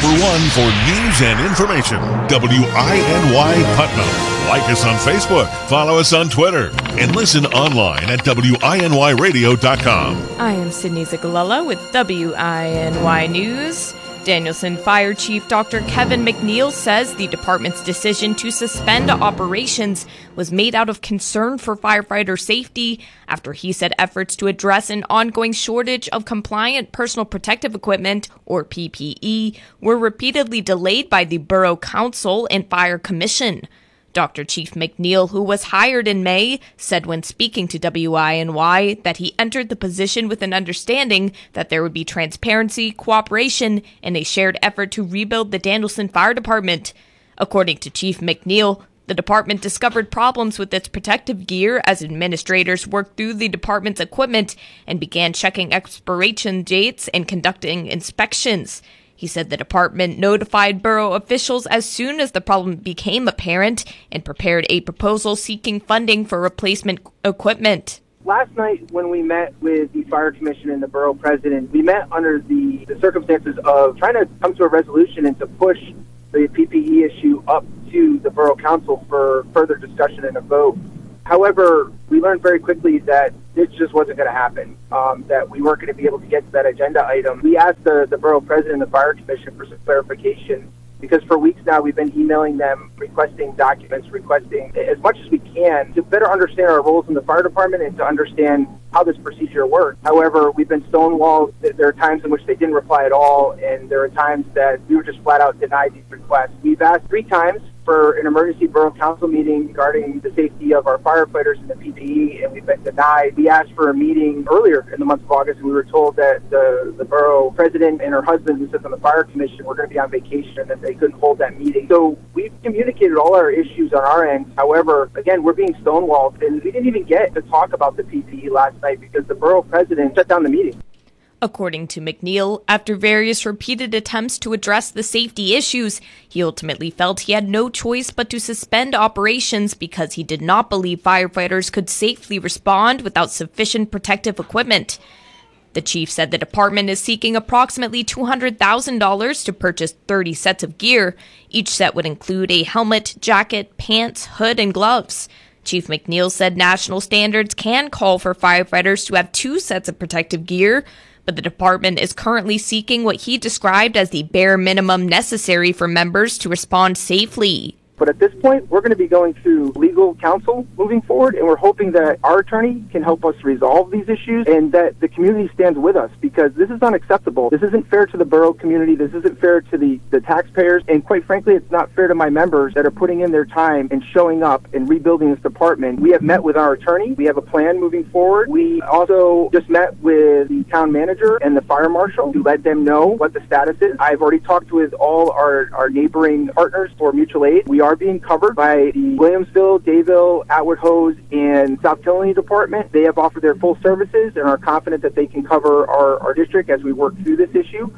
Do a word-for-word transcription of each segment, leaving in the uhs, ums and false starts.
number one for news and information, W I N Y Putnam. Like us on Facebook, follow us on Twitter, and listen online at W I N Y radio dot com. I am Sydney Zigalella with W I N Y News. Danielson Fire Chief Doctor Kevin McNeil says the department's decision to suspend operations was made out of concern for firefighter safety after he said efforts to address an ongoing shortage of compliant personal protective equipment, or P P E, were repeatedly delayed by the Borough Council and Fire Commission. Doctor Chief McNeil, who was hired in May, said when speaking to W I N Y that he entered the position with an understanding that there would be transparency, cooperation, and a shared effort to rebuild the Danielson Fire Department. According to Chief McNeil, the department discovered problems with its protective gear as administrators worked through the department's equipment and began checking expiration dates and conducting inspections. He said the department notified borough officials as soon as the problem became apparent and prepared a proposal seeking funding for replacement equipment. Last night when we met with the Fire Commission and the borough president, we met under the, the circumstances of trying to come to a resolution and to push the P P E issue up to the borough council for further discussion and a vote. However, we learned very quickly that this just wasn't going to happen, um, that we weren't going to be able to get to that agenda item. We asked the, the borough president and the fire commission for some clarification because for weeks now we've been emailing them, requesting documents, requesting as much as we can to better understand our roles in the fire department and to understand how this procedure works. However, we've been stonewalled. There are times in which they didn't reply at all, and there are times that we were just flat out denied these requests. We've asked three times for an emergency borough council meeting regarding the safety of our firefighters and the P P E, and we've been denied. We asked for a meeting earlier in the month of August, and we were told that the, the borough president and her husband, who sits on the fire commission, were going to be on vacation and that they couldn't hold that meeting. So we've communicated all our issues on our end. However, again, we're being stonewalled, and we didn't even get to talk about the P P E last night because the borough president shut down the meeting. According to McNeil, after various repeated attempts to address the safety issues, he ultimately felt he had no choice but to suspend operations because he did not believe firefighters could safely respond without sufficient protective equipment. The chief said the department is seeking approximately two hundred thousand dollars to purchase thirty sets of gear. Each set would include a helmet, jacket, pants, hood, and gloves. Chief McNeil said national standards can call for firefighters to have two sets of protective gear, but the department is currently seeking what he described as the bare minimum necessary for members to respond safely. But at this point, we're going to be going through legal counsel moving forward, and we're hoping that our attorney can help us resolve these issues and that the community stands with us because this is unacceptable. This isn't fair to the borough community. This isn't fair to the, the taxpayers. And quite frankly, it's not fair to my members that are putting in their time and showing up and rebuilding this department. We have met with our attorney. We have a plan moving forward. We also just met with the town manager and the fire marshal to let them know what the status is. I've already talked with all our, our neighboring partners for mutual aid. We are being covered by the Williamsville, Dayville, Atwood Hose, and South Killenly Department. They have offered their full services and are confident that they can cover our, our district as we work through this issue.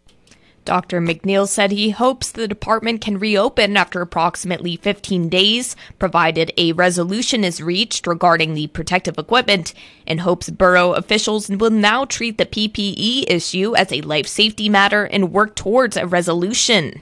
Doctor McNeil said he hopes the department can reopen after approximately fifteen days, provided a resolution is reached regarding the protective equipment, and hopes borough officials will now treat the P P E issue as a life safety matter and work towards a resolution.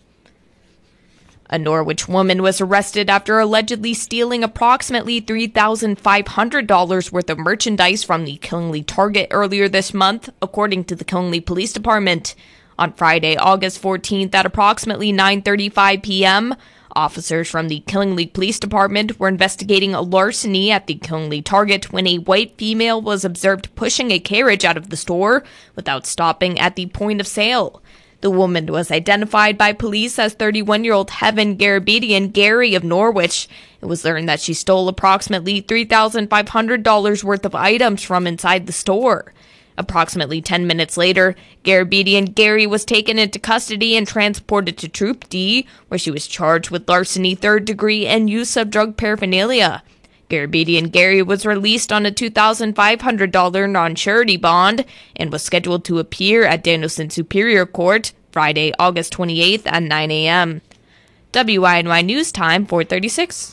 A Norwich woman was arrested after allegedly stealing approximately three thousand five hundred dollars worth of merchandise from the Killingley Target earlier this month, according to the Killingley Police Department. On Friday, August fourteenth, at approximately nine thirty-five p.m., officers from the Killingley Police Department were investigating a larceny at the Killingley Target when a white female was observed pushing a carriage out of the store without stopping at the point of sale. The woman was identified by police as thirty-one-year-old Heaven Garabedian Gary of Norwich. It was learned that she stole approximately three thousand five hundred dollars worth of items from inside the store. Approximately ten minutes later, Garabedian Gary was taken into custody and transported to Troop D, where she was charged with larceny third degree and use of drug paraphernalia. Garabedian Gary was released on a two thousand five hundred dollars non-surety bond and was scheduled to appear at Danielson Superior Court Friday, August twenty-eighth at nine a.m. W I N Y News Time, four thirty-six.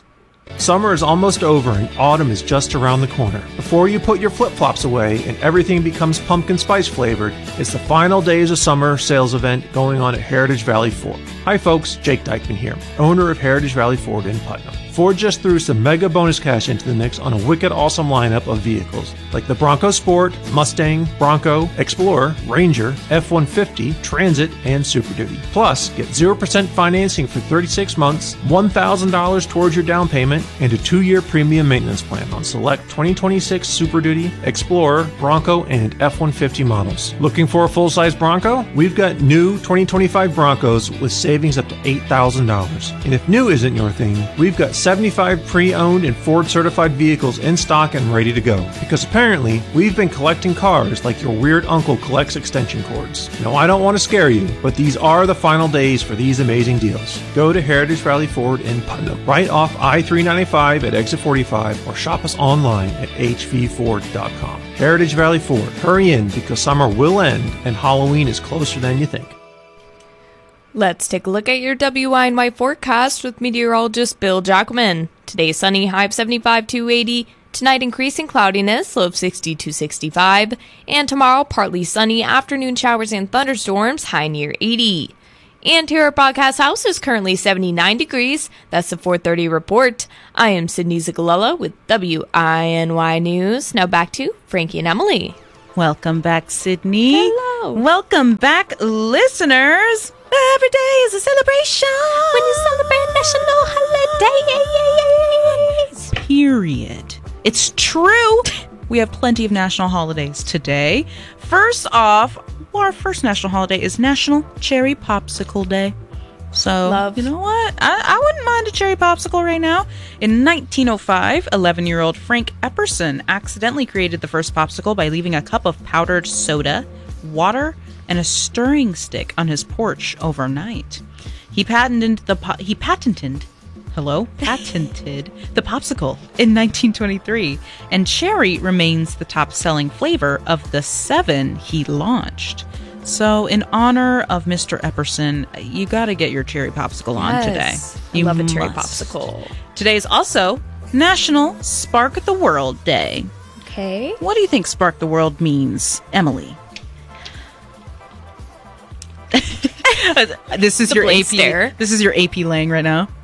Summer is almost over and autumn is just around the corner. Before you put your flip-flops away and everything becomes pumpkin spice flavored, it's the final days of summer sales event going on at Heritage Valley Ford. Hi folks, Jake Dykeman here, owner of Heritage Valley Ford in Putnam. Ford just threw some mega bonus cash into the mix on a wicked awesome lineup of vehicles like the Bronco Sport, Mustang, Bronco, Explorer, Ranger, F one fifty, Transit, and Super Duty. Plus, get zero percent financing for thirty-six months, one thousand dollars towards your down payment, and a two-year premium maintenance plan on select twenty twenty-six Super Duty, Explorer, Bronco, and F one fifty models. Looking for a full-size Bronco? We've got new twenty twenty-five Broncos with savings up to eight thousand dollars. And if new isn't your thing, we've got seventy-five pre-owned and Ford-certified vehicles in stock and ready to go. Because apparently, we've been collecting cars like your weird uncle collects extension cords. Now, I don't want to scare you, but these are the final days for these amazing deals. Go to Heritage Valley Ford in Putnam, right off I three ninety-five at exit forty-five, or shop us online at h v ford dot com. Heritage Valley Ford. Hurry in because summer will end and Halloween is closer than you think. Let's take a look at your W I N Y forecast with meteorologist Bill Jackman. Today sunny, high of seventy-five to eighty. Tonight increasing cloudiness, low of sixty to sixty-five. And tomorrow partly sunny, afternoon showers and thunderstorms, high near eighty. And here at Broadcast House is currently seventy-nine degrees. That's the four thirty report. I am Sydney Zigalella with W I N Y News. Now back to Frankie and Emily. Welcome back, Sydney. Hello. Welcome back, listeners. Every day is a celebration. When you celebrate national holidays. Period. It's true. We have plenty of national holidays today. First off, our first national holiday is National Cherry Popsicle Day. So, Love. You know what? I, I wouldn't mind a cherry popsicle right now. In nineteen oh five, eleven-year-old Frank Epperson accidentally created the first popsicle by leaving a cup of powdered soda, water, and a stirring stick on his porch overnight. He patented the po- he patented hello patented the popsicle in nineteen twenty-three, and cherry remains the top-selling flavor of the seven he launched. So, in honor of Mister Epperson, you got to get your cherry popsicle on Yes. today. I You love a cherry must. popsicle. Today is also National Spark the World Day. Okay. What do you think Spark the World means, Emily? This is The your A blank P. stare. This is your A P Lang right now.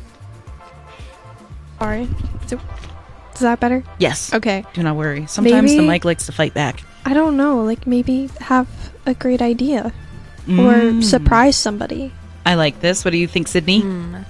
Sorry. So, is that better? Yes. Okay. Do not worry. Sometimes Maybe- the mic likes to fight back. I don't know. Like, maybe have a great idea. Mm. Or surprise somebody. I like this. What do you think, Sydney?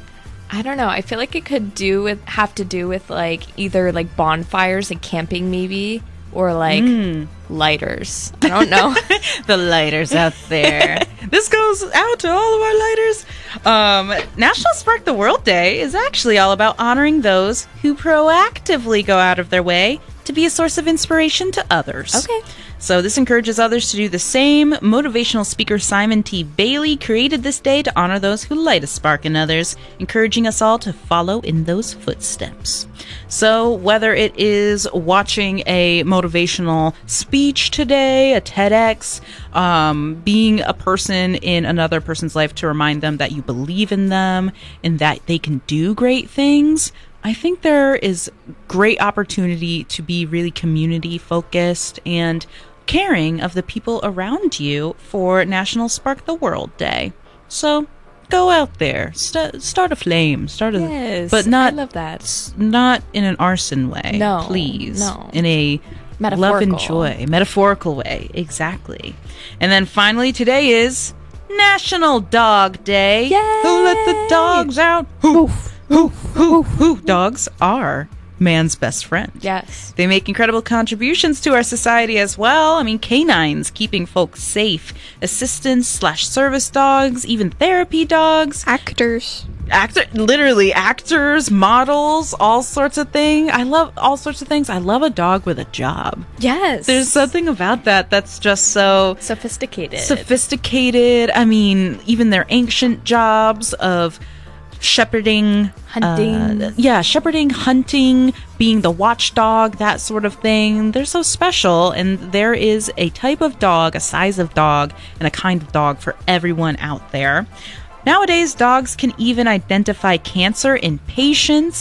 I don't know. I feel like it could do with have to do with like either like bonfires, like camping maybe, or like lighters. I don't know. The lighters out there. This goes out to all of our lighters. Um, National Spark the World Day is actually all about honoring those who proactively go out of their way to be a source of inspiration to others. Okay. So this encourages others to do the same. Motivational speaker Simon T. Bailey created this day to honor those who light a spark in others, encouraging us all to follow in those footsteps. So whether it is watching a motivational speech today, a TEDx, um, being a person in another person's life to remind them that you believe in them and that they can do great things, I think there is great opportunity to be really community focused and caring of the people around you for National Spark the World Day. So go out there, st- start a flame, start a, Yes, but not I love that. not in an arson way. No, please, no. in a love and Metaphorical. joy, metaphorical way, exactly. And then finally, today is National Dog Day. Yay! Who let the dogs out? Who? Who, who, who dogs are man's best friend. Yes. They make incredible contributions to our society as well. I mean, canines keeping folks safe, assistants slash service dogs, even therapy dogs, Actors. actor, literally actors, models, all sorts of things. I love all sorts of things. I love a dog with a job. Yes. There's something about that that's just so sophisticated. sophisticated. I mean, even their ancient jobs of shepherding, Hunting. uh, yeah, shepherding, hunting, being the watchdog, that sort of thing. They're so special, and there is a type of dog, a size of dog, and a kind of dog for everyone out there. Nowadays, dogs can even identify cancer in patients.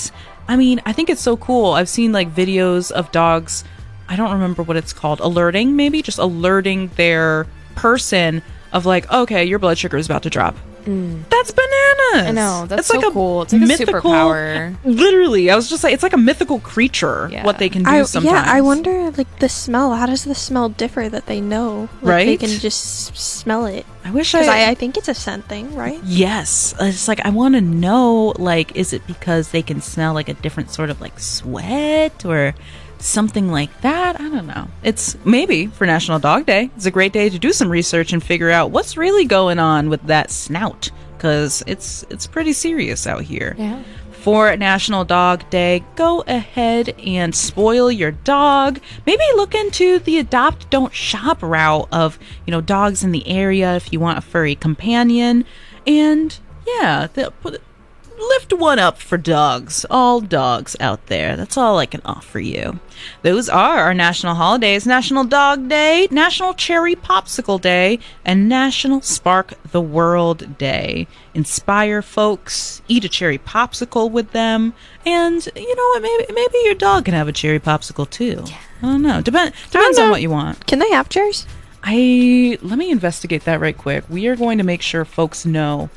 I mean, I think it's so cool. I've seen like videos of dogs, I don't remember what it's called, alerting maybe, just alerting their person of like, okay, your blood sugar is about to drop. Mm. That's bananas. I know. That's it's so like a cool. It's like a mythical, superpower. Literally, I was just like, it's like a mythical creature. Yeah. What they can do I, sometimes. Yeah, I wonder, like, the smell. How does the smell differ that they know? Like, right? They can just s- smell it. I wish Because I, I, I think it's a scent thing, right? Yes. It's like, I want to know, like, is it because they can smell like a different sort of like sweat or something like that? I don't know. It's maybe for National Dog Day. It's a great day to do some research and figure out what's really going on with that snout, because it's it's pretty serious out here. Yeah. For National Dog Day, go ahead and spoil your dog. Maybe look into the adopt, don't shop route of, you know, dogs in the area if you want a furry companion. And yeah, the, lift one up for dogs, all dogs out there. That's all I can offer you. Those are our national holidays: National Dog Day, National Cherry Popsicle Day, and National Spark the World Day. Inspire folks, eat a cherry popsicle with them, and you know what, maybe maybe your dog can have a cherry popsicle too. Yeah. I don't know. Depend, depends on what you want. Can they have cherries? I let me investigate that right quick. We are going to make sure folks know,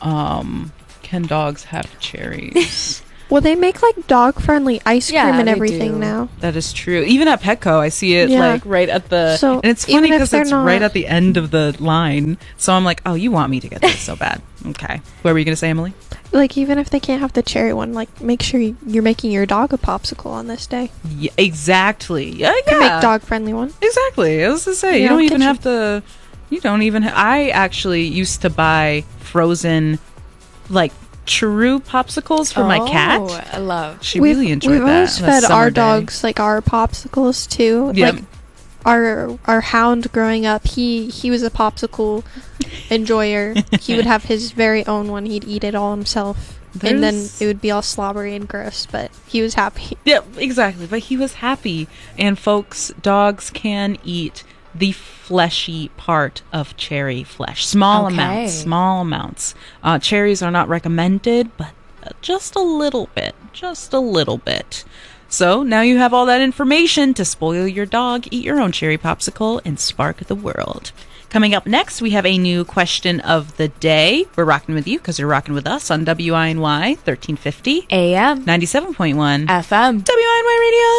um can dogs have cherries? Well, they make like dog-friendly ice cream Yeah, and they everything do. now. That is true. Even at Petco, I see it Yeah. like right at the. So, and it's even funny if because they're it's not- right at the end of the line. So I'm like, oh, you want me to get this so bad? Okay. What were you going to say, Emily? Like, even if they can't have the cherry one, like, make sure you- you're making your dog a popsicle on this day. Yeah, exactly. Yeah, You can yeah. make dog-friendly one. Exactly. I was to say, In you your don't own even kitchen. have to. You don't even. Ha- I actually used to buy frozen, like, Churu popsicles for my cat. Oh, I love. She we've, really enjoyed we've that. always on a fed summer our day. dogs like our popsicles too. Yep. Like our our hound growing up, he he was a popsicle enjoyer. He would have his very own one. He'd eat it all himself, and then There's- it would be all slobbery and gross. But he was happy. Yeah, exactly. But he was happy. And folks, dogs can eat the fleshy part of cherry flesh. Small Okay. amounts. Small amounts. Uh, cherries are not recommended, but just a little bit. Just a little bit. So now you have all that information to spoil your dog, eat your own cherry popsicle, and spark the world. Coming up next, we have a new question of the day. We're rocking with you because you're rocking with us on W I N Y thirteen fifty A M ninety-seven point one F M. W I N Y Radio.